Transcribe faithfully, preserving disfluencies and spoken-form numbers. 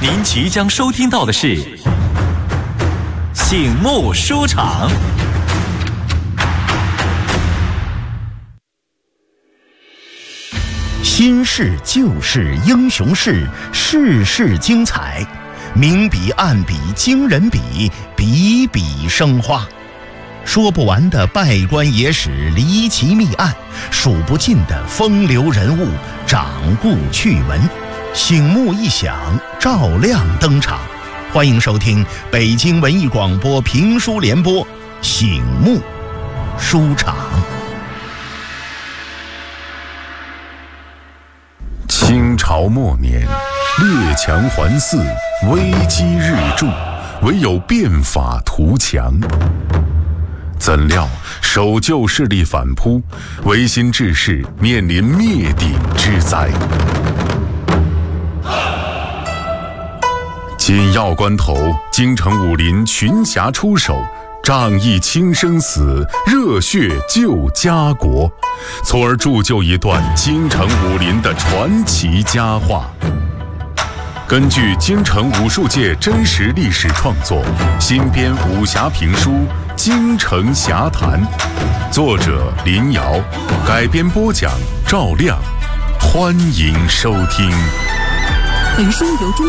您即将收听到的是《醒目书场》。 新事旧事英雄事，事事精彩，明笔暗笔惊人笔，笔笔生花。说不完的拜官野史离奇密案，数不尽的风流人物掌故趣闻，醒目一响，照亮登场。欢迎收听北京文艺广播评书联播《醒目书场》。 清朝末年，列强环伺，危机日重，唯有变法图强。怎料守旧势力反扑，维新志士面临灭顶之灾。紧要关头，京城武林群侠出手，仗义轻生死，热血救家国，从而铸就一段京城武林的传奇佳话。根据京城武术界真实历史创作，新编武侠评书《京城侠谈》，作者林瑶，改编播讲赵亮。欢迎收听。 本书由中